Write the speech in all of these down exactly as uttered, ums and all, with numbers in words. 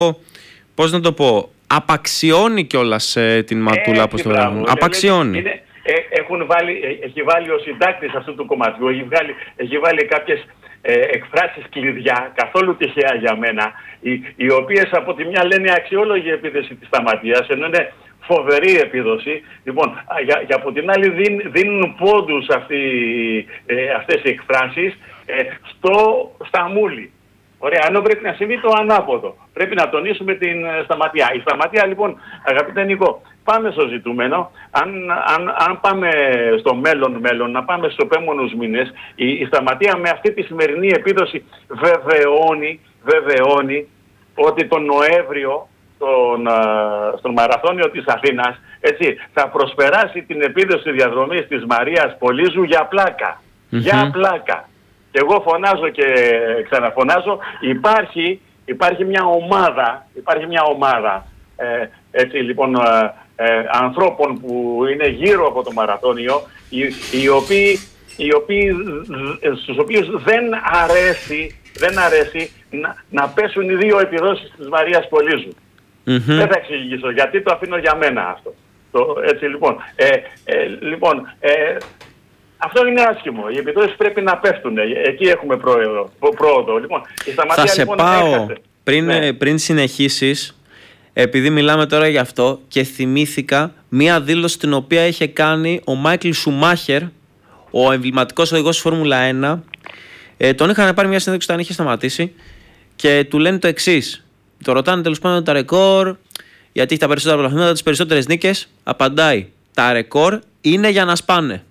πώς να το πω, απαξιώνει κιόλας ε, την Ματούλα, όπως το λέγουν. Απαξιώνει. Είναι, ε, έχουν βάλει, ε, έχει βάλει ο συντάκτης αυτού του κομματιού, έχει, βγάλει, έχει βάλει κάποιες ε, εκφράσεις κλειδιά, καθόλου τυχαία για μένα, οι, οι οποίες από τη μια λένε αξιόλογη επίδεση της Σταματίας, ενώ είναι φοβερή επίδοση. Λοιπόν, για, για από την άλλη δίν, δίνουν πόντους αυτοί, ε, αυτές οι εκφράσεις ε, στο Σταμούλη. Ωραία, ενώ πρέπει να συμβεί το ανάποδο. Πρέπει να τονίσουμε την ε, Σταματία. Η Σταματία, λοιπόν, αγαπητέ Νίκο, πάμε στο ζητούμενο. Αν, αν, αν πάμε στο μέλλον, μέλλον, να πάμε στους επόμενους μήνες, η, η Σταματία με αυτή τη σημερινή επίδοση βεβαιώνει, βεβαιώνει ότι τον Νοέμβριο στον, στον μαραθώνιο της Αθήνας, έτσι, θα προσπεράσει την επίδοση διαδρομής της Μαρίας Πολύζου για πλάκα. Mm-hmm. Για πλάκα. Και εγώ φωνάζω και ξαναφωνάζω, υπάρχει, υπάρχει μια ομάδα, υπάρχει μια ομάδα ε, έτσι, λοιπόν, ε, ε, ανθρώπων που είναι γύρω από το μαραθώνιο, οι, οι οποίοι, οι οποίοι, στους οποίους δεν αρέσει, δεν αρέσει να, να πέσουν οι δύο επιδόσεις της Μαρίας Πολύζου. Mm-hmm. Δεν θα εξηγήσω γιατί, το αφήνω για μένα αυτό. Το, έτσι λοιπόν, ε, ε, λοιπόν ε, αυτό είναι άσχημο. Οι επιδόσεις πρέπει να πέφτουν. Εκεί έχουμε πρόοδο. πρόοδο. Λοιπόν, η Σταματία, θα σε λοιπόν, πάω πριν, ναι. πριν συνεχίσεις, επειδή μιλάμε τώρα γι' αυτό και θυμήθηκα μία δήλωση την οποία είχε κάνει ο Μάικλ Σουμάχερ, ο εμβληματικός οδηγός της Φόρμουλα ένα. Ε, τον είχαν πάρει μια συνέντευξη όταν είχε σταματήσει και του λένε το εξής. Το ρωτάνε τέλος πάντων τα ρεκόρ, γιατί έχει τα περισσότερα πρωταθλήματα, τις περισσότερες νίκες. Απαντάει, τα ρεκόρ είναι για να σπάνε.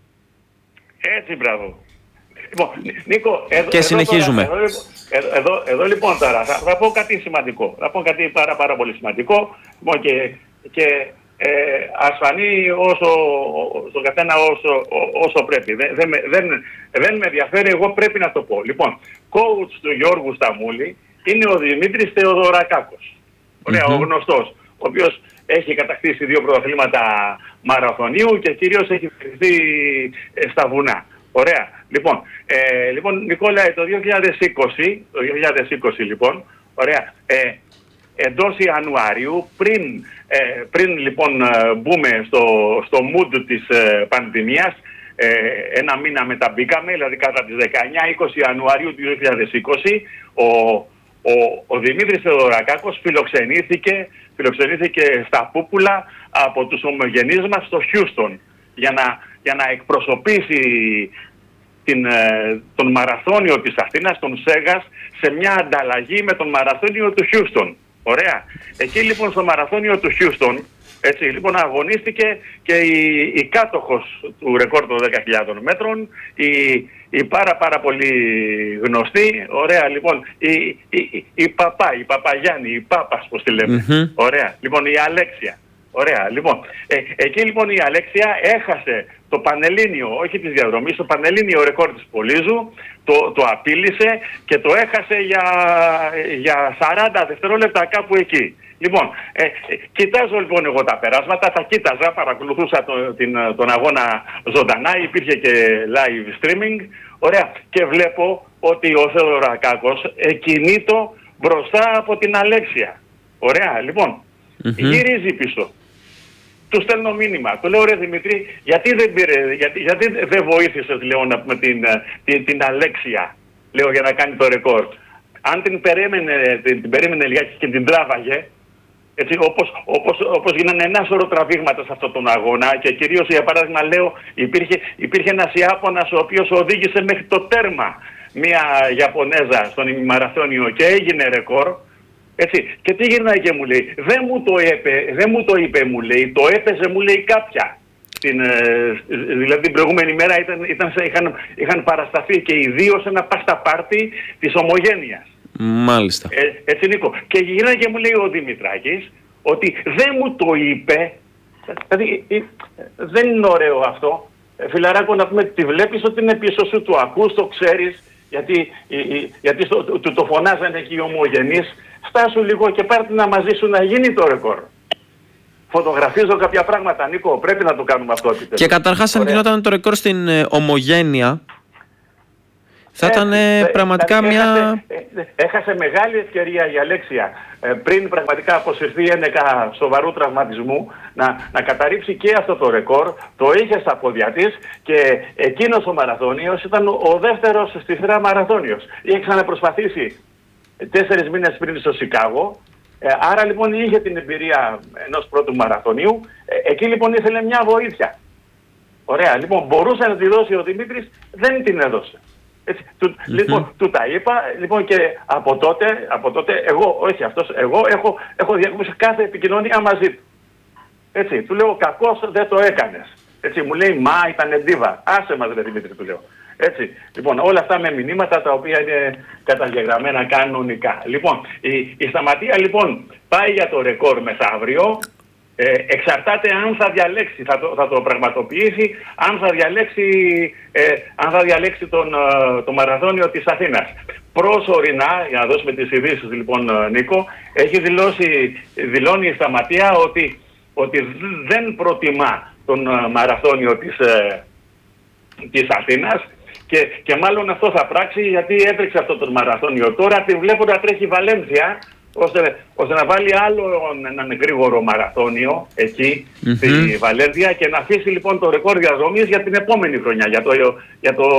Έτσι, μπράβο. Λοιπόν, Νίκο, εδώ, και συνεχίζουμε. Εδώ, εδώ, εδώ, εδώ λοιπόν τώρα θα, θα πω κάτι σημαντικό. Θα πω κάτι πάρα, πάρα πολύ σημαντικό. Λοιπόν, και, και ε, ας φανεί όσο, στον καθένα όσο, όσο πρέπει. Δεν, δεν, δεν, δεν με ενδιαφέρει, εγώ πρέπει να το πω. Λοιπόν, coach του Γιώργου Σταμούλη είναι ο Δημήτρης Θεοδωρακάκος. Ωραία, mm-hmm. ο γνωστός, ο οποίος έχει κατακτήσει δύο πρωταθλήματα μαραθωνίου και κυρίως έχει φερθεί στα βουνά. Ωραία. Λοιπόν, ε, λοιπόν Νικόλα, το δύο χιλιάδες είκοσι, το δύο χιλιάδες είκοσι λοιπόν, ωραία, ε, εντός Ιανουαρίου, πριν, ε, πριν λοιπόν μπούμε στο, στο mood της ε, πανδημίας, ε, ένα μήνα μετά μπήκαμε, δηλαδή κατά τις δεκαεννιά είκοσι Ιανουαρίου του δύο χιλιάδες είκοσι, ο, ο, ο Δημήτρης Θεοδωρακάκος φιλοξενήθηκε, φιλοξενήθηκε στα Πούπουλα από τους ομογενείς μας στο Χιούστον για να, για να εκπροσωπήσει την, τον μαραθώνιο της Αθήνας, τον Σέγας, σε μια ανταλλαγή με τον μαραθώνιο του Χιούστον. Ωραία. Εκεί λοιπόν στο μαραθώνιο του Χιούστον, έτσι λοιπόν αγωνίστηκε και η, η κάτοχος του ρεκόρ των δέκα χιλιάδων μέτρων, η, η πάρα πάρα πολύ γνωστή, ωραία λοιπόν, η, η, η, η Παπά, η Παπαγιάννη, η Πάπας πως τη λέμε, mm-hmm. ωραία, λοιπόν η Αλέξια. Ωραία, λοιπόν, ε, εκεί λοιπόν η Αλέξια έχασε το Πανελλήνιο, όχι της διαδρομής, το Πανελλήνιο ρεκόρ της Πολύζου, το, το απείλησε και το έχασε για, για σαράντα δευτερόλεπτα κάπου εκεί. Λοιπόν, ε, ε, κοιτάζω λοιπόν εγώ τα περάσματα, τα κοίταζα, παρακολουθούσα το, την, τον αγώνα ζωντανά, υπήρχε και live streaming, ωραία, και βλέπω ότι ο Θεοδωρακάκος εκκινείται μπροστά από την Αλέξια. Ωραία, λοιπόν, mm-hmm. γυρίζει πίσω. Του στέλνω μήνυμα. Του λέω, ρε Δημητρή, γιατί δεν πήρε, γιατί, γιατί δεν βοήθησε, λέω, με την, την, την Αλέξια, λέω, για να κάνει το ρεκόρ. Αν την περίμενε, την, την περίμενε λιγάκι και την τράβαγε, έτσι, όπως, όπως, όπως γίνανε ένα σωρό τραβήγματα σε αυτόν τον αγώνα και κυρίως, για παράδειγμα, λέω, υπήρχε, υπήρχε ένας Ιάπωνας ο οποίος οδήγησε μέχρι το τέρμα μια Ιαπωνέζα στον ημιμαραθώνιο και έγινε ρεκόρ. Έτσι. Και τι γυρνάει και μου λέει, δεν μου το είπε, δεν μου το είπε, μου λέει, το έπαιζε, μου λέει, κάποια. Την, ε, δηλαδή την προηγούμενη μέρα ήταν, ήταν, είχαν, είχαν παρασταθεί και οι δύο σε ένα πάστα πάρτι της Ομογένειας. Μάλιστα. Ε, έτσι, Νίκο. Και γυρνάει και μου λέει ο Δημητράκης ότι δεν μου το είπε. Δηλαδή ε, δεν είναι ωραίο αυτό. Ε, φιλαράκο, να πούμε, τη βλέπεις ότι είναι πίσω σου, το ακούς, το ξέρεις, γιατί, ε, ε, γιατί στο, το, το φωνάζανε και οι ομογενείς. Στάσου λίγο και πάρτε να μαζί σου να γίνει το ρεκόρ. Φωτογραφίζω κάποια πράγματα, Νίκο, πρέπει να το κάνουμε αυτό επιτέλους. Και καταρχάς, αν γινόταν το ρεκόρ στην ε, Ομογένεια, Θα ήταν ε, πραγματικά έχασε, μια... Έχασε μεγάλη ευκαιρία η Αλέξια ε, πριν πραγματικά αποσυρθεί ένεκα σοβαρού τραυματισμού να, να καταρρύψει και αυτό το ρεκόρ. Το είχε στα πόδια της και εκείνος ο μαραθώνιος ήταν ο δεύτερος στη σειρά μαραθώνιος. Είχε ξαναπροσπαθήσει τέσσερις μήνες πριν στο Σικάγο. Ε, άρα λοιπόν είχε την εμπειρία ενός πρώτου μαραθωνίου. Ε, εκεί λοιπόν ήθελε μια βοήθεια. Ωραία, λοιπόν μπορούσε να τη δώσει ο Δημήτρης, δεν την έδωσε. Έτσι, του, mm-hmm. Λοιπόν, του τα είπα, λοιπόν, και από τότε, από τότε εγώ, όχι αυτός, εγώ έχω, έχω διακόψει κάθε επικοινωνία μαζί του. Έτσι, του λέω κακώς δεν το έκανες. Έτσι, μου λέει μα ήταν εντίβα. Άσε μας ρε Δημήτρη, του λέω. Έτσι, λοιπόν, όλα αυτά με μηνύματα τα οποία είναι καταγεγραμμένα κανονικά. Λοιπόν, η, η Σταματία λοιπόν πάει για το ρεκόρ μεθαύριο. Ε, εξαρτάται αν θα διαλέξει, θα το, θα το πραγματοποιήσει, αν θα διαλέξει, ε, αν θα διαλέξει τον, ε, το μαραθώνιο της Αθήνας. Προσωρινά, για να δώσουμε τις ειδήσεις λοιπόν Νίκο, έχει δηλώσει, δηλώνει η Σταματία ότι, ότι δεν προτιμά τον ε, μαραθώνιο της, ε, της Αθήνας και, και μάλλον αυτό θα πράξει γιατί έτρεξε αυτό το μαραθώνιο. Τώρα τη βλέπω να τρέχει η Βαλένθια, Ώστε, ώστε να βάλει άλλο έναν γρήγορο μαραθώνιο εκεί mm-hmm. στη Βαλένθια και να αφήσει λοιπόν το ρεκόρ διαδρομής για την επόμενη χρονιά, για το, για το,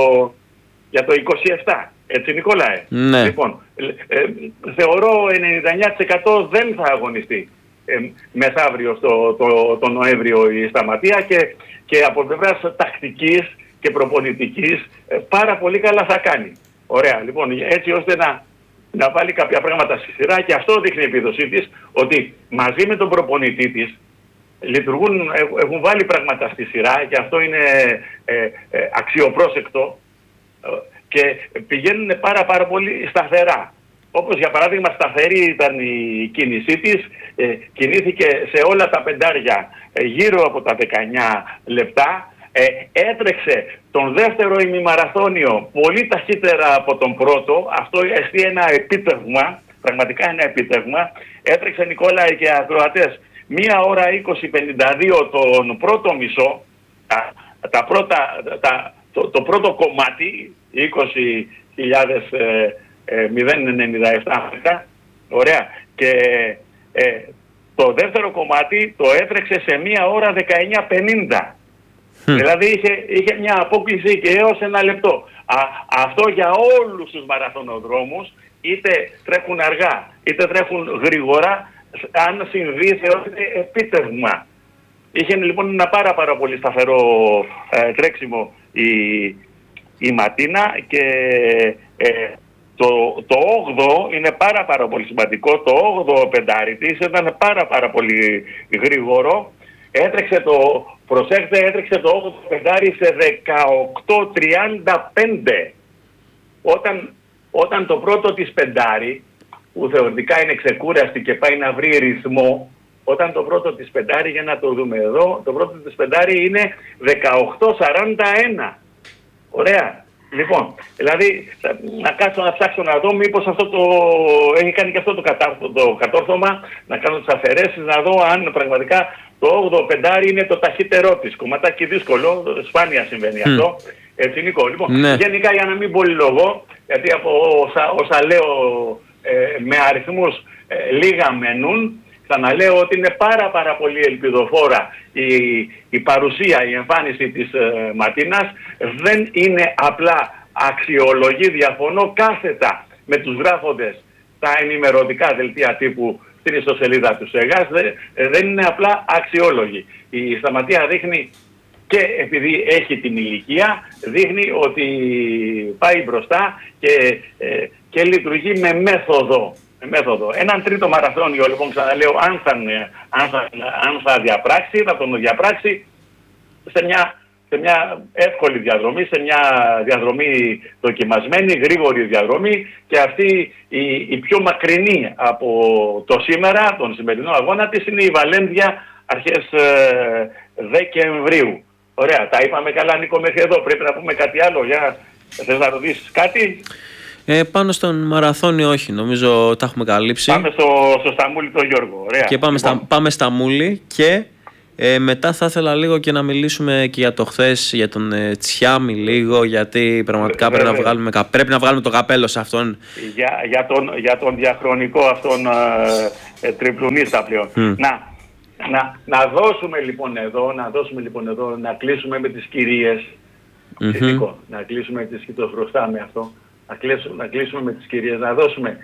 για το είκοσι επτά. Έτσι Νικόλαε. Ναι. Λοιπόν, ε, ε, θεωρώ ενενήντα εννέα τοις εκατό δεν θα αγωνιστεί ε, μεθαύριο στο, το, το Νοέμβριο η Σταματία και, και από πλευράς τακτικής και προπονητικής ε, πάρα πολύ καλά θα κάνει. Ωραία, λοιπόν, έτσι ώστε να να βάλει κάποια πράγματα στη σειρά και αυτό δείχνει η επίδοσή της, ότι μαζί με τον προπονητή της λειτουργούν, έχουν βάλει πράγματα στη σειρά και αυτό είναι ε, ε, αξιοπρόσεκτο ε, και πηγαίνουν πάρα πάρα πολύ σταθερά. Όπως για παράδειγμα σταθερή ήταν η κίνησή της, ε, κινήθηκε σε όλα τα πεντάρια ε, γύρω από τα δεκαεννιά λεπτά. Ε, έτρεξε τον δεύτερο ημιμαραθώνιο πολύ ταχύτερα από τον πρώτο. Αυτό εστί ένα επίτευγμα, πραγματικά ένα επίτευγμα. Έτρεξε Νικόλα και ακροατές μία ώρα είκοσι πενήντα δύο τον πρώτο μισό, τα, τα πρώτα, τα, το, το πρώτο κομμάτι, είκοσι χιλιάδες ενενήντα επτά μέτρα, ωραία, και ε, το δεύτερο κομμάτι το έτρεξε σε μία ώρα δεκαεννιά πενήντα. Mm. Δηλαδή είχε, είχε μια απόκληση και έως ένα λεπτό. Α, αυτό για όλους τους μαραθωνοδρόμους, είτε τρέχουν αργά είτε τρέχουν γρήγορα, αν συμβεί θεωρείται επίτευγμα. Είχε λοιπόν ένα πάρα πάρα πολύ σταθερό ε, τρέξιμο η, η Ματίνα και ε, το, το όγδοο είναι πάρα πάρα πολύ σημαντικό. Το όγδοο πεντάρι της ήταν πάρα πάρα πολύ γρήγορο. Έτρεξε το, προσέξτε, έτρεξε το όγδοο πεντάρι σε δεκαοκτώ τριάντα πέντε. Όταν, όταν το πρώτο της πεντάρι, που θεωρητικά είναι ξεκούραστη και πάει να βρει ρυθμό, όταν το πρώτο της πεντάρι, για να το δούμε εδώ, το πρώτο της πεντάρι είναι δεκαοκτώ σαράντα ένα. Ωραία. Λοιπόν, δηλαδή να κάτσω να ψάξω να δω μήπως αυτό το έχει κάνει και αυτό το, κατάρθω, το κατόρθωμα, να κάνω τις αφαιρέσεις, να δω αν πραγματικά το όγδοο πεντάρι είναι το ταχύτερό της. Κομματάκι δύσκολο, σπάνια συμβαίνει mm. αυτό. Έτσι Νίκο. Λοιπόν, ναι. Γενικά για να μην πολυλογώ, γιατί από όσα, όσα λέω ε, με αριθμούς ε, λίγα μένουν, ξαναλέω ότι είναι πάρα πάρα πολύ ελπιδοφόρα η, η παρουσία, η εμφάνιση της ε, Ματίνας. Δεν είναι απλά αξιολογή, διαφωνώ κάθετα με τους γράφοντες τα ενημερωτικά δελτία τύπου στην ιστοσελίδα του ΣΕΓΑΣ, δεν, δεν είναι απλά αξιόλογοι. Η Σταματία δείχνει, και επειδή έχει την ηλικία, δείχνει ότι πάει μπροστά και, ε, και λειτουργεί με μέθοδο. Με μέθοδο. Έναν τρίτο μαραθώνιο, λοιπόν, ξαναλέω, αν θα, αν, θα, αν θα διαπράξει, θα τον διαπράξει σε μια, σε μια εύκολη διαδρομή, σε μια διαδρομή δοκιμασμένη, γρήγορη διαδρομή, και αυτή η, η πιο μακρινή από το σήμερα, τον σημερινό αγώνα της, είναι η Βαλένθια αρχές ε, Δεκεμβρίου. Ωραία, τα είπαμε καλά Νίκο μέχρι εδώ, πρέπει να πούμε κάτι άλλο, για θες να ρωτήσεις κάτι? Ε, πάνω στον μαραθώνιο όχι, νομίζω τα έχουμε καλύψει. Πάμε στο, στο Σταμούλι τον Γιώργο, ωραία. Και πάμε, λοιπόν. στα, πάμε στα Μούλι και Ε, μετά θα ήθελα λίγο και να μιλήσουμε και για το χθες, για τον ε, Τσιάμι λίγο, γιατί πραγματικά πρέπει να, βγάλουμε, πρέπει να βγάλουμε το καπέλο σε αυτόν. Για, για, τον, για τον διαχρονικό αυτόν ε, ε, τριπλουνίστα πλέον. Mm. Να, να, να δώσουμε λοιπόν εδώ, να δώσουμε λοιπόν εδώ, να κλείσουμε με τις κυρίες. Mm-hmm. Φυσικό, να κλείσουμε με τις κυρίες, το χρωστάμε αυτό. Να κλείσουμε, να κλείσουμε με τις κυρίες, να δώσουμε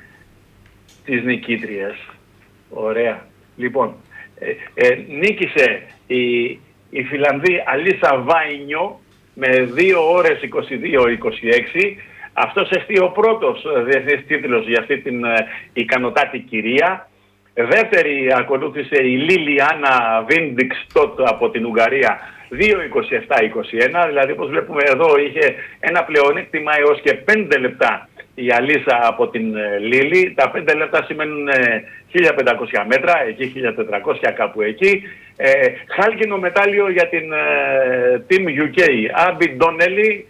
τις νικήτριες. Ωραία. Λοιπόν, ε, ε, νίκησε η, η Φιλανδή Αλίσα Βάινιο με δύο ώρες είκοσι δύο είκοσι έξι. Αυτός εστί ο πρώτος διεθνής τίτλος για αυτή την ε, ικανοτάτη κυρία. Δεύτερη ακολούθησε η Λίλιάνα Βίντιξτοτ από την Ουγγαρία, δύο είκοσι επτά είκοσι ένα. Δηλαδή, όπως βλέπουμε εδώ, είχε ένα πλεονέκτημα έως και πέντε λεπτά η Αλίσα από την Λίλη. Τα πέντε λεπτά σημαίνουν χίλια πεντακόσια μέτρα, εκεί χίλια τετρακόσια κάπου εκεί. Ε, χάλκινο μετάλλιο για την ε, Team γιου κέι. Άμπι Ντόνελι,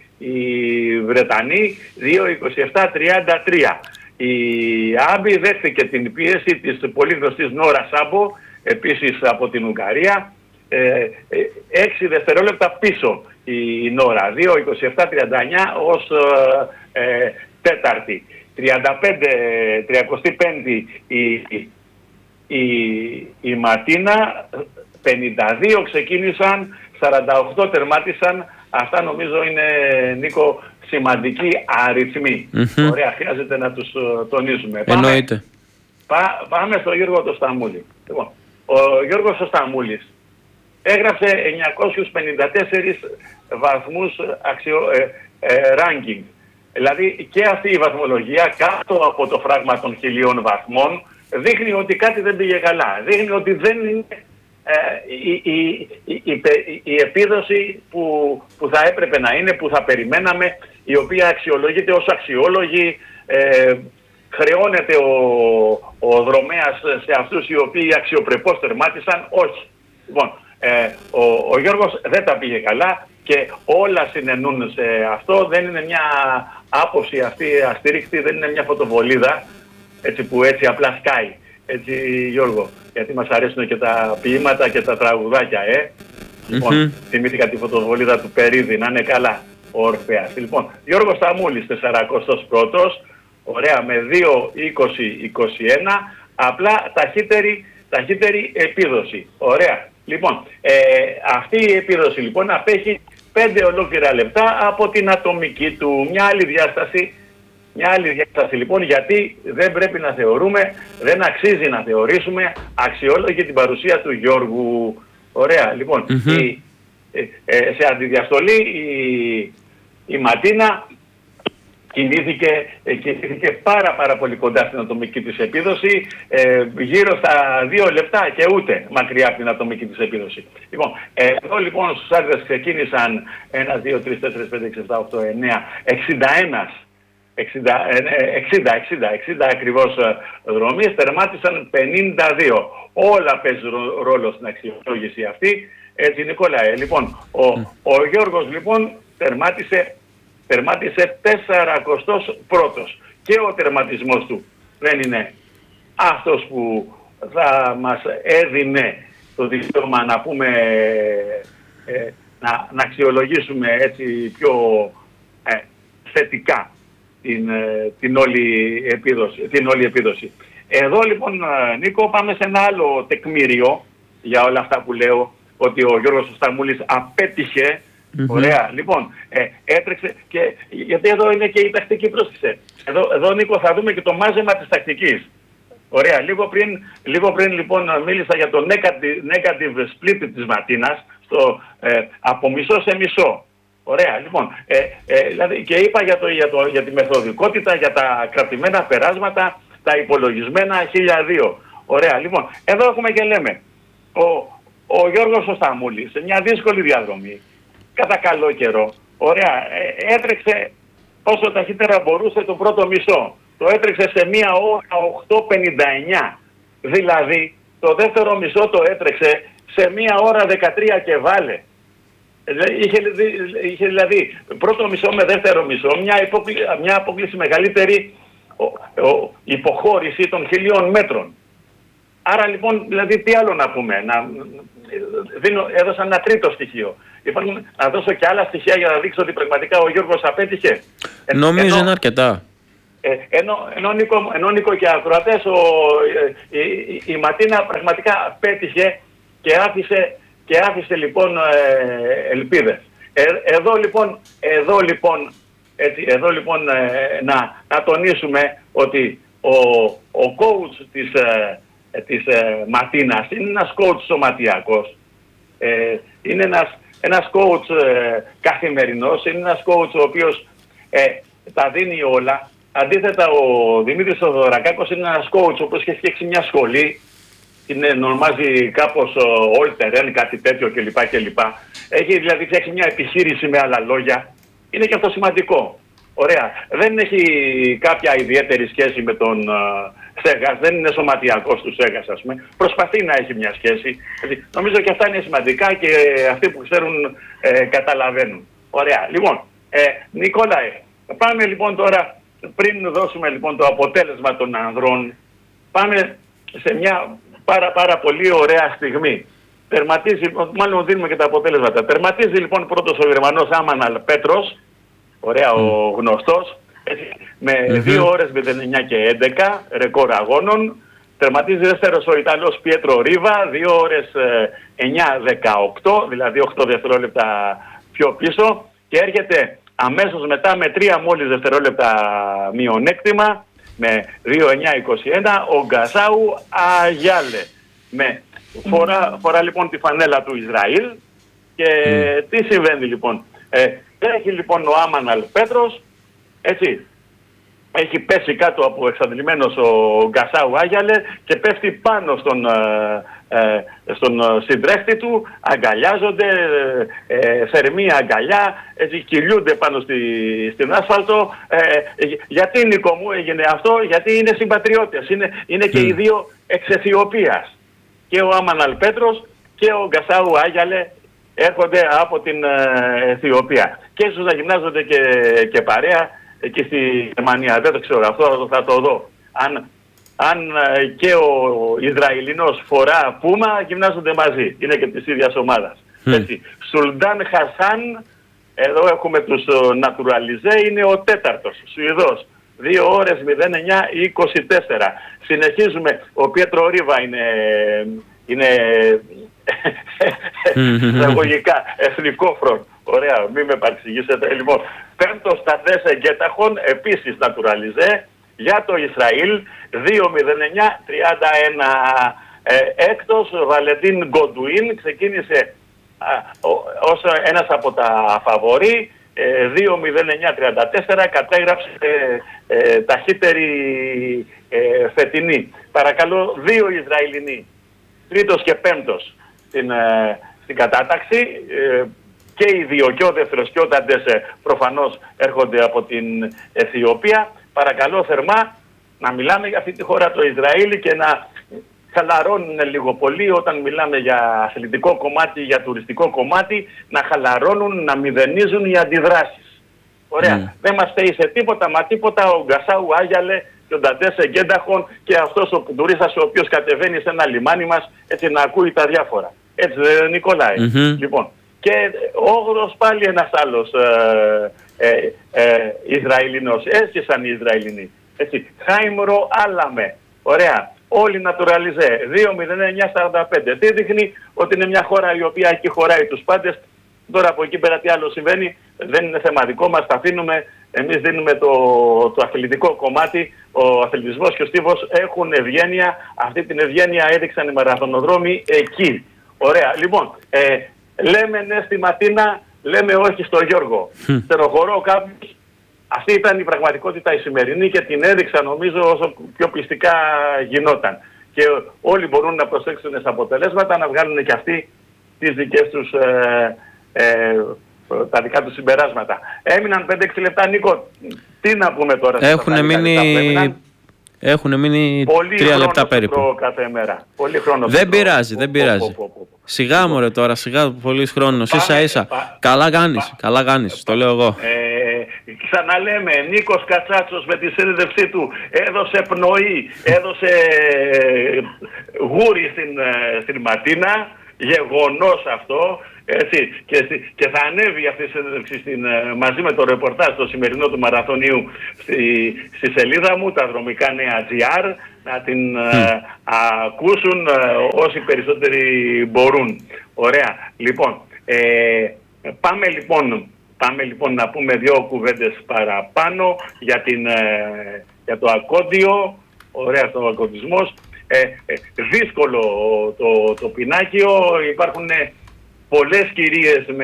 η Βρετανή, δύο είκοσι επτά τριάντα τρία. Η Άμπι δέχτηκε την πίεση της πολύ γνωστής Νόρα Σάμπο, επίσης από την Ουγγαρία. Ε, έξι δευτερόλεπτα πίσω η Νόρα, δύο είκοσι επτά τριάντα εννιά ως ε, τέταρτη. τριάντα πέντε τριάντα πέντε η, η, η Ματίνα, πενήντα δύο ξεκίνησαν, σαράντα οκτώ τερμάτισαν. Αυτά νομίζω είναι, Νίκο, σημαντικοί αριθμοί. Mm-hmm. Ωραία, χρειάζεται να τους uh, τονίζουμε. Εννοείται. Πάμε, πά, πάμε στο Γιώργο το Σταμούλη. Λοιπόν, ο Γιώργος ο Σταμούλης έγραψε εννιακόσιους πενήντα τέσσερις βαθμούς αξιο, ε, ε, ranking. Δηλαδή και αυτή η βαθμολογία κάτω από το φράγμα των χιλίων βαθμών δείχνει ότι κάτι δεν πήγε καλά. Δείχνει ότι δεν είναι ε, η, η, η, η, η επίδοση που, που θα έπρεπε να είναι, που θα περιμέναμε, η οποία αξιολογείται ως αξιόλογη. Ε, χρεώνεται ο, ο δρομέας σε αυτούς οι οποίοι αξιοπρεπώς τερμάτισαν. Όχι. Λοιπόν, ε, ο, ο Γιώργος δεν τα πήγε καλά και όλα συνενούν σε αυτό. Δεν είναι μια άποψη αυτή αστήριχτη, δεν είναι μια φωτοβολίδα έτσι, που έτσι απλά σκάει. Έτσι, Γιώργο, γιατί μας αρέσουν και τα ποίηματα και τα τραγουδάκια, ε. Mm-hmm. Λοιπόν, θυμήθηκα τη φωτοβολίδα του Περίδη, να είναι καλά ο Ορφέας. Λοιπόν, Γιώργος Σταμούλης, σαρανταστός πρώτος, ωραία, με δύο είκοσι είκοσι ένα, απλά ταχύτερη, ταχύτερη επίδοση. Ωραία. Λοιπόν, ε, αυτή η επίδοση λοιπόν απέχει πέντε ολόκληρα λεπτά από την ατομική του. Μια άλλη διάσταση, μια άλλη διάσταση λοιπόν, γιατί δεν πρέπει να θεωρούμε, δεν αξίζει να θεωρήσουμε αξιόλογη την παρουσία του Γιώργου. Ωραία, λοιπόν, mm-hmm. η, ε, ε, σε αντιδιαστολή η, η Ματίνα κινήθηκε, ε, κινήθηκε πάρα πάρα πολύ κοντά στην ατομική της επίδοση, ε, γύρω στα δύο λεπτά και ούτε μακριά από την ατομική της επίδοση. Λοιπόν, εδώ λοιπόν στους άντρες ξεκίνησαν ένα, δύο, τρία, τέσσερα, πέντε, έξι, επτά, οκτώ, εννέα, εξήντα ένα, εξήντα, εξήντα, εξήντα, εξήντα ακριβώς δρομείς, τερμάτισαν πενήντα δύο. Όλα παίζουν ρόλο στην αξιολόγηση αυτή. Έτσι, Νικόλαε, λοιπόν, ο, ο Γιώργος λοιπόν τερμάτισε Τερμάτισε τέσσερακοστός πρώτος. Και ο τερματισμός του δεν είναι αυτός που θα μας έδινε το δικαίωμα να πούμε, ε, να, να αξιολογήσουμε έτσι πιο ε, θετικά την, ε, την, όλη επίδοση, την όλη επίδοση. Εδώ λοιπόν, Νίκο, πάμε σε ένα άλλο τεκμήριο για όλα αυτά που λέω, ότι ο Γιώργος Σταμούλης απέτυχε. Mm-hmm. Ωραία, λοιπόν, ε, έτρεξε και γιατί εδώ είναι και η τακτική πρόσθεση. Εδώ, εδώ Νίκο, θα δούμε και το μάζεμα της τακτικής. Ωραία, λίγο πριν, λίγο πριν λοιπόν μίλησα για το negative, negative split της Ματίνας, στο, ε, από μισό σε μισό. Ωραία, λοιπόν, ε, ε, δηλαδή, και είπα για, το, για, το, για τη μεθοδικότητα, για τα κρατημένα περάσματα, τα υπολογισμένα χίλια δύο. Ωραία, λοιπόν, εδώ έχουμε και λέμε, ο, ο Γιώργος ο Σταμούλης, σε μια δύσκολη διαδρομή, κατά καλό καιρό, ωραία, ε, έτρεξε όσο ταχύτερα μπορούσε το πρώτο μισό. Το έτρεξε σε μία ώρα οκτώ πενήντα εννιά. Δηλαδή, το δεύτερο μισό το έτρεξε σε μία ώρα δεκατρία και βάλε. Είχε, είχε δηλαδή πρώτο μισό με δεύτερο μισό, μια, υποκλή, μια αποκλήση μεγαλύτερη ο, ο, υποχώρηση των χιλίων μέτρων. Άρα λοιπόν, δηλαδή τι άλλο να πούμε, να, δίνω, έδωσα ένα τρίτο στοιχείο. Υπάρχουν να δώσω και άλλα στοιχεία για να δείξω ότι πραγματικά ο Γιώργος απέτυχε. Νομίζω ενώ, είναι αρκετά. Ε, ενώ, ενώ, Νίκο, ενώ Νίκο και ακροατές, ο, η, η, η Ματίνα πραγματικά πέτυχε και άφησε, και άφησε λοιπόν ε, ελπίδες. Ε, εδώ λοιπόν, εδώ λοιπόν, έτσι, εδώ λοιπόν ε, να, να τονίσουμε ότι ο, ο coach της, ε, της ε, Ματίνας είναι ένας coach σωματιακός, ε, είναι ένας, ένας coach ε, καθημερινός, είναι ένας coach ο οποίος ε, τα δίνει όλα. Αντίθετα, ο Δημήτρης Θοδωρακάκος είναι ένας coach ο οποίος έχει φτιάξει μια σχολή, την ονομάζει κάπως Όλτερεν, κάτι τέτοιο κλπ. κλπ. Έχει δηλαδή φτιάξει μια επιχείρηση, με άλλα λόγια. Είναι και αυτό σημαντικό. Ωραία. Δεν έχει κάποια ιδιαίτερη σχέση με τον uh, Σέγας, δεν είναι σωματιακός του Σέγας, ας πούμε. Προσπαθεί να έχει μια σχέση. Δηλαδή, νομίζω και αυτά είναι σημαντικά και αυτοί που ξέρουν ε, καταλαβαίνουν. Ωραία. Λοιπόν, ε, Νικόλαε, πάμε λοιπόν τώρα, πριν δώσουμε λοιπόν το αποτέλεσμα των ανδρών, πάμε σε μια πάρα πάρα πολύ ωραία στιγμή. Τερματίζει, μάλλον δίνουμε και τα αποτέλεσματα. Τερματίζει λοιπόν πρώτος ο Γερμανός Άμαναλ Πέτρος, ωραία, mm. ο γνωστός, έτσι, με mm-hmm. δύο ώρες μηδέν εννιά και έντεκα, ρεκόρ αγώνων. Τερματίζει δεύτερος ο Ιταλός Πιέτρο Ρίβα, δύο ώρες εννιά δεκαοκτώ, δηλαδή οκτώ δευτερόλεπτα πιο πίσω, και έρχεται αμέσως μετά με τρία μόλις δευτερόλεπτα μειονέκτημα, με δύο εννιά είκοσι ένα, ο Γκασάου Αγιάλε. Με φορά, φορά λοιπόν τη φανέλα του Ισραήλ. Και mm. τι συμβαίνει λοιπόν. Ε, έχει λοιπόν ο Άμαναλ Πέτρος, έτσι, έχει πέσει κάτω από εξαντλημένος ο Γκασάου Άγιαλε και πέφτει πάνω στον, ε, στον συντρέχτη του, αγκαλιάζονται, ε, θερμή αγκαλιά, έτσι, κυλιούνται πάνω στη, στην άσφαλτο. Ε, γιατί, Νίκο μου, έγινε αυτό? Γιατί είναι συμπατριώτες, είναι, είναι και mm. οι δύο εξ Αιθιοπίας. Και ο Άμαναλ Πέτρος και ο Γκασάου Άγιαλε έρχονται από την ε, Αιθιοπία. Και ίσως να γυμνάζονται και, και παρέα εκεί στη Γερμανία. Δεν το ξέρω, αυτό θα το δω. Αν, αν ε, και ο Ισραηλινός φορά πούμα, γυμνάζονται μαζί. Είναι και της ίδιας ομάδας. Mm. Έτσι. Σουλντάν Χασάν, εδώ έχουμε τους Νατουραλιζέ, είναι ο τέταρτος, Σουηδός. δύο ώρες μηδέν εννιά είκοσι τέσσερα. Συνεχίζουμε. Ο Πιέτρο Ρίβα είναι... είναι εισαγωγικά εθνικό φροντ. Ωραία, μην με παρεξηγήσετε. Λοιπόν, πέμπτος Ταντές Γκέταχον, επίσης Νατουραλιζέ, για το Ισραήλ, δύο μηδέν εννιά τριάντα ένα. Ε, έκτος Βαλεντίν Γκοντουίν, ξεκίνησε α, ως ένας από τα φαβορί, ε, δύο μηδέν εννιά τριάντα τέσσερα, κατέγραψε ε, ε, ταχύτερη ε, φετινή. Παρακαλώ, δύο Ισραηλινοί, τρίτος και πέμπτος στην, ε, στην κατάταξη, ε, και οι δύο, και ο δεύτερος και ο Ταντές, προφανώς έρχονται από την Αιθιοπία. Παρακαλώ θερμά να μιλάμε για αυτή τη χώρα, το Ισραήλ, και να χαλαρώνουν λίγο πολύ όταν μιλάμε για αθλητικό κομμάτι, για τουριστικό κομμάτι, να χαλαρώνουν, να μηδενίζουν οι αντιδράσεις. Ωραία. Mm. Δεν μας φταίει σε τίποτα, μα τίποτα ο Γκασάου Άγιαλε και ο Ταντές Γκένταχον και αυτός ο τουρίστας ο οποίος κατεβαίνει σε ένα λιμάνι μας, έτσι, να ακούει τα διάφορα. Έτσι, Νικόλαε. Mm-hmm. Λοιπόν, και όγδος πάλι ένας άλλος ε, ε, ε, Ισραηλινός. Έσχισαν οι Ισραηλινοί. Έτσι, Χάιμρο Άλαμε. Ωραία. Όλοι Νατουραλιζέ. δύο μηδέν εννιά σαράντα πέντε. Τι δείχνει? Ότι είναι μια χώρα η οποία εκεί χωράει τους πάντες. Τώρα από εκεί πέρα τι άλλο συμβαίνει, δεν είναι θέμα δικό μας, τα αφήνουμε. Εμείς δίνουμε το, το αθλητικό κομμάτι. Ο αθλητισμός και ο στίβος έχουν ευγένεια. Αυτή την ευγένεια έδειξαν οι μαραθωνοδρόμοι εκεί. Ωραία. Λοιπόν, ε, λέμε ναι στη Ματίνα, λέμε όχι στο Γιώργο. Mm. Στεροχωρώ κάποιους. Αυτή ήταν η πραγματικότητα η σημερινή και την έδειξα, νομίζω, όσο πιο πιστικά γινόταν. Και όλοι μπορούν να προσέξουν στα αποτελέσματα, να βγάλουν και αυτοί τις δικές τους, ε, ε, τα δικά τους συμπεράσματα. Έμειναν πέντε έξι λεπτά, Νίκο. Τι να πούμε τώρα? Έχουν μείνει... Έχουν μείνει τρία λεπτά περίπου. Κάθε μέρα. Πολύ χρόνο. Δεν πειράζει, δεν πειράζει. Σιγά μωρέ τώρα, σιγά, πολύ χρόνος. Ίσα ίσα. Καλά κάνεις, καλά κάνεις, το λέω εγώ. Ε, ξαναλέμε, Νίκος Κατσάτσος με τη σύνδευσή του έδωσε πνοή, έδωσε γούρι στην, στην Ματίνα. γεγονός αυτό. Έτσι, και, και θα ανέβει αυτή η συνέντευξη στην, μαζί με το ρεπορτάζ το σημερινό του Μαραθωνίου στη, στη σελίδα μου, τα δρομικά νέα τζι αρ, να την mm. α, ακούσουν α, όσοι περισσότεροι μπορούν. Ωραία. Λοιπόν, ε, πάμε λοιπόν, πάμε λοιπόν να πούμε δύο κουβέντες παραπάνω για, την, ε, για το ακόντιο. Ωραία, το ακοντισμός. Ε, ε, δύσκολο το, το πινάκιο, υπάρχουν πολλές κυρίες με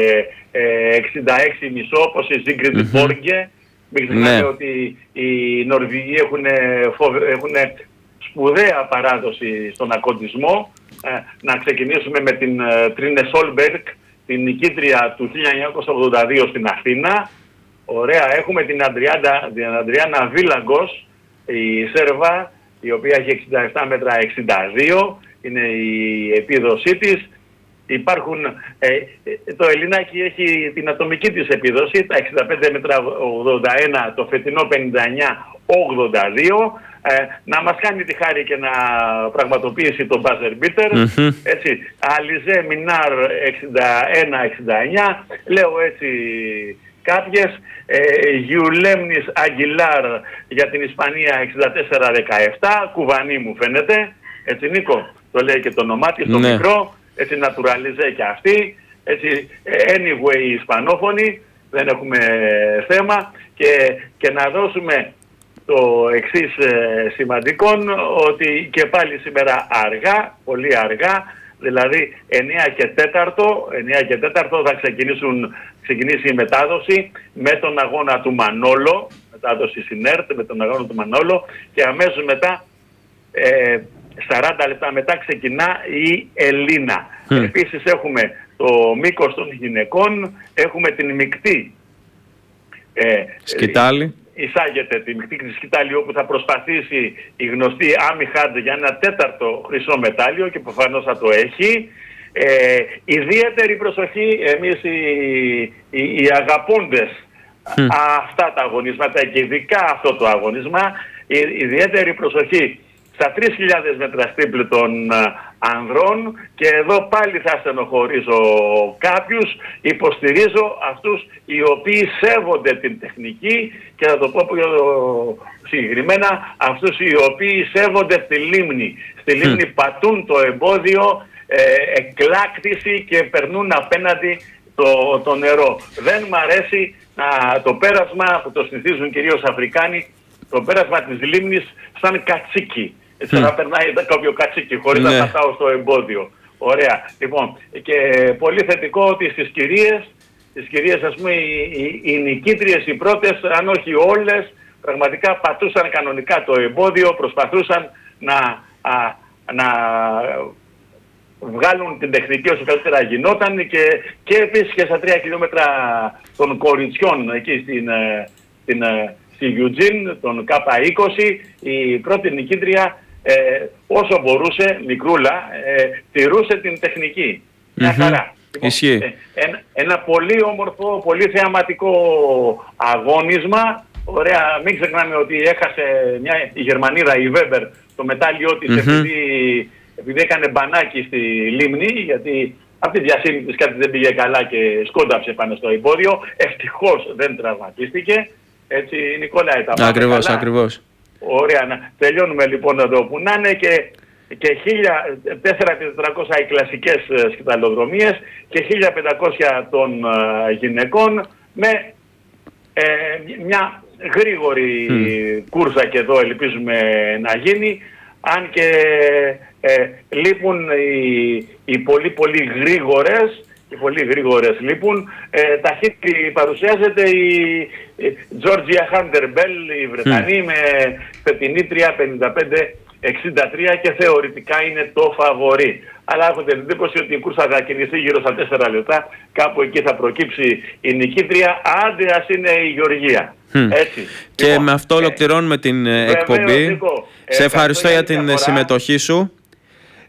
ε, εξήντα έξι κόμμα πέντε όπως η Ζίγκριντ mm-hmm. Μπόργκε. Μην ξεχνάμε ναι. ότι οι Νορβηγοί έχουν, έχουν σπουδαία παράδοση στον ακοντισμό. Ε, να ξεκινήσουμε με την ε, Τρίνε Σόλμπεργκ, την νικήτρια του χίλια εννιακόσια ογδόντα δύο στην Αθήνα. Ωραία, έχουμε την Αντριάννα Βίλαγκος, η Σέρβα, η οποία έχει εξήντα επτά μέτρα εξήντα δύο, είναι η επίδοσή της. Υπάρχουν, ε, το Ελληνάκι έχει την ατομική της επίδοση, τα εξήντα πέντε μέτρα ογδόντα ένα, το φετινό πενήντα εννιά ογδόντα δύο. Ε, να μας κάνει τη χάρη και να πραγματοποιήσει τον buzzer beater. Mm-hmm. Έτσι, Αλιζέ Μινάρ εξήντα ένα εξήντα εννιά, λέω έτσι κάποιες. Ε, Γιουλέμνης Αγγιλάρ για την Ισπανία εξήντα τέσσερα δεκαεπτά, κουβανή μου φαίνεται, έτσι Νίκο, το λέει και το όνομά της, το ναι. μικρό, έτσι νατουραλιζέ και αυτή, έτσι anyway οι Ισπανόφωνοι, δεν έχουμε θέμα και, και να δώσουμε το εξής ε, σημαντικό, ότι και πάλι σήμερα αργά, πολύ αργά, δηλαδή εννιά και τέταρτο, εννιά και τέταρτο θα ξεκινήσουν, ξεκινήσει η μετάδοση με τον αγώνα του Μανόλο, μετάδοση στην ΕΡΤ με τον αγώνα του Μανόλο, και αμέσως μετά, ε, σαράντα λεπτά μετά, ξεκινά η Ελίνα. Mm. Επίσης έχουμε το μήκος των γυναικών, έχουμε την μεικτή ε, σκητάλη. Εισάγεται τη μεικτή σκητάλη, όπου θα προσπαθήσει η γνωστή Άμι Χάντ για ένα τέταρτο χρυσό μετάλλιο και προφανώς θα το έχει. Ε, ιδιαίτερη προσοχή εμείς οι, οι, οι αγαπώντες mm. αυτά τα αγωνίσματα και ειδικά αυτό το αγωνίσμα, η, ιδιαίτερη προσοχή στα τρεις χιλιάδες μέτρα στίπλη των ανδρών, και εδώ πάλι θα στενοχωρήσω κάποιους, υποστηρίζω αυτούς οι οποίοι σέβονται την τεχνική, και θα το πω πιο συγκεκριμένα, αυτούς οι οποίοι σέβονται τη λίμνη. Στη λίμνη mm. πατούν το εμπόδιο, ε, εκλάκτηση και περνούν απέναντι το, το νερό. Δεν μ' αρέσει α, το πέρασμα που το συνηθίζουν κυρίως Αφρικάνοι, το πέρασμα της λίμνης σαν κατσίκι. Έτσι, mm. να περνάει κάποιο κατσίκι χωρίς ναι. να πατάω στο εμπόδιο. Ωραία. Λοιπόν, και πολύ θετικό ότι στις κυρίες, στις κυρίες ας πούμε οι, οι, οι νικήτριες οι πρώτες, αν όχι όλες, πραγματικά πατούσαν κανονικά το εμπόδιο, προσπαθούσαν να, α, να βγάλουν την τεχνική όσο καλύτερα γινόταν, και, και επίσης και στα τρία χιλιόμετρα των κοριτσιών εκεί στην, στην, στη Eugene, τον Κάπα είκοσι, η πρώτη νικήτρια ε, όσο μπορούσε, μικρούλα, ε, τηρούσε την τεχνική. Μια mm-hmm. χαρά. Λοιπόν, ε, ένα, ένα πολύ όμορφο, πολύ θεαματικό αγώνισμα. Ωραία, μην ξεχνάμε ότι έχασε μια, η Γερμανίδα, η Βέμπερ, το μετάλλιό της mm-hmm. επειδή, επειδή έκανε μπανάκι στη λίμνη, γιατί από τη διασύνη της κάτι δεν πήγε καλά και σκόνταψε πάνω στο εμπόδιο. Ευτυχώς δεν τραυματίστηκε. Έτσι, Νικόλαη, τα πάμε ακριβώς, καλά. Ακριβώς. Ωραία, να τελειώνουμε λοιπόν εδώ που να είναι, και, και χίλια τετρακόσια οι κλασικές σκηταλοδρομίες και χίλια πεντακόσια των uh, γυναικών, με ε, μια γρήγορη mm. κούρσα, και εδώ ελπίζουμε να γίνει, αν και ε, λείπουν οι, οι πολύ πολύ γρήγορες, οι πολύ γρήγορες λείπουν. Ε, ταχύτητη παρουσιάζεται η Τζόρτζια Χάντερμπέλ, η Βρετανή, mm. με φετινήτρια πενήντα πέντε εξήντα τρία, και θεωρητικά είναι το φαβορί. Αλλά έχω την εντύπωση ότι η κούρσα θα κινηθεί γύρω στα τέσσερα λεπτά, κάπου εκεί θα προκύψει η νικήτρια, άντε ας είναι η Γεωργία. Mm. Έτσι. Και λοιπόν, με αυτό ολοκληρώνουμε ε, την ε, εκπομπή. Νίκο, ε, σε ευχαριστώ για την φορά. συμμετοχή σου.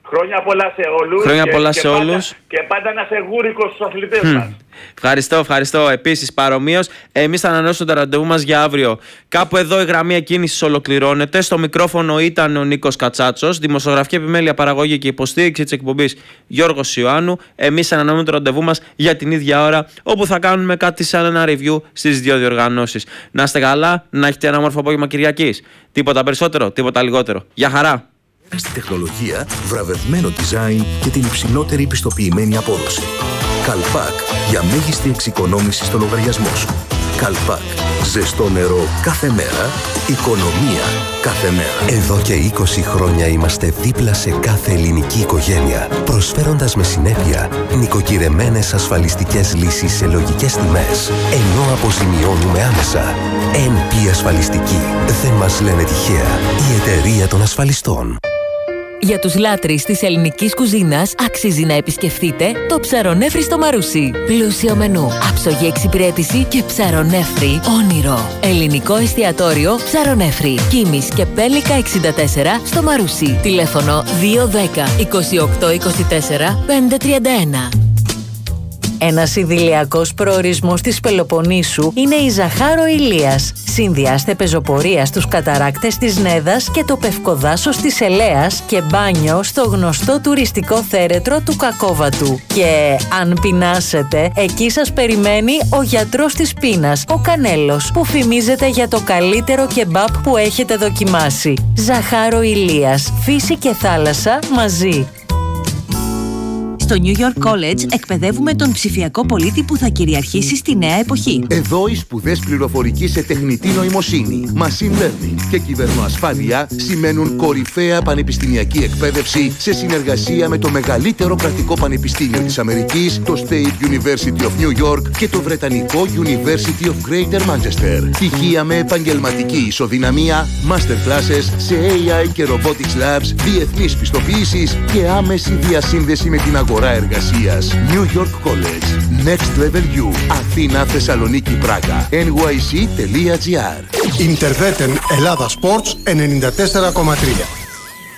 Χρόνια πολλά σε όλους. Χρόνια και, πολλά και σε πάντα, όλους. Και πάντα να είσαι γούρικος στους αθλητές mm. μας. Ευχαριστώ, ευχαριστώ. Επίσης, παρομοίως, εμείς θα ανανεώσουμε το ραντεβού μας για αύριο. Κάπου εδώ η γραμμή εκκίνησης ολοκληρώνεται. Στο μικρόφωνο ήταν ο Νίκος Κατσάτσος. Δημοσιογραφική επιμέλεια, παραγωγή και υποστήριξη της εκπομπής Γιώργος Ιωάννου. Εμείς ανανεώνουμε το ραντεβού μας για την ίδια ώρα, όπου θα κάνουμε κάτι σαν ένα review στις δύο διοργανώσεις. Να είστε καλά, να έχετε ένα όμορφο απόγευμα Κυριακής. Τίποτα περισσότερο, τίποτα λιγότερο. Γεια χαρά! Στη τεχνολογία, βραβευμένο design και την υψηλότερη πιστοποιημένη απόδοση. Καλπάκ, για μέγιστη εξοικονόμηση στο λογαριασμό σου. Καλπάκ, ζεστό νερό κάθε μέρα, οικονομία κάθε μέρα. Εδώ και είκοσι χρόνια είμαστε δίπλα σε κάθε ελληνική οικογένεια, προσφέροντας με συνέπεια νοικοκυρεμένες ασφαλιστικές λύσεις σε λογικές τιμές, ενώ αποζημιώνουμε άμεσα. εν πι Ασφαλιστική. Δεν μας λένε τυχαία. Η εταιρεία των ασφαλιστών. Για τους λάτρεις της ελληνικής κουζίνας αξίζει να επισκεφτείτε το Ψαρονέφρι στο Μαρούσι. Πλούσιο μενού, άψογη εξυπηρέτηση και ψαρονέφρι όνειρο. Ελληνικό εστιατόριο Ψαρονέφρι. Κίμης και Πέλικα εξήντα τέσσερα στο Μαρούσι. Τηλέφωνο δύο δέκα είκοσι οκτώ είκοσι τέσσερα πεντακόσια τριάντα ένα. Ένας ιδηλιακός προορισμός της Πελοποννήσου είναι η Ζαχάρο Ηλίας. Συνδυάστε πεζοπορία στους καταράκτες της Νέδας και το πευκοδάσος της Ελέας και μπάνιο στο γνωστό τουριστικό θέρετρο του Κακόβατου. Και αν πεινάσετε, εκεί σας περιμένει ο γιατρός της πείνας, ο Κανέλος, που φημίζεται για το καλύτερο κεμπάπ που έχετε δοκιμάσει. Ζαχάρο Ηλίας, φύση και θάλασσα μαζί. Στο New York College εκπαιδεύουμε τον ψηφιακό πολίτη που θα κυριαρχήσει στη νέα εποχή. Εδώ οι σπουδές πληροφορικής σε τεχνητή νοημοσύνη, machine learning και κυβερνοασφάλεια σημαίνουν κορυφαία πανεπιστημιακή εκπαίδευση σε συνεργασία με το μεγαλύτερο κρατικό πανεπιστήμιο της Αμερικής, το State University of New York και το βρετανικό University of Greater Manchester. Πτυχία με επαγγελματική ισοδυναμία, master classes σε έι άι και robotics labs, διεθνείς πιστοποιήσεις και άμεση διασύνδεση με την αγορά εργασίας. New York College. Next Level U. Αθήνα, Θεσσαλονίκη, Πράγα. εν γουάι σι τελεία τζι άρ. Ιντερβέτεν Ελλάδα Sports ενενήντα τέσσερα κόμμα τρία.